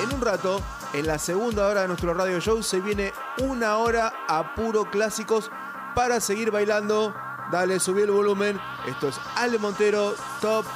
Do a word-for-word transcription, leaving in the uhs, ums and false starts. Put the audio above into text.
En un rato, en la segunda hora de nuestro radio show, se viene una hora a puro clásicos para seguir bailando. Dale, subí el volumen. Esto es Ale Montero Top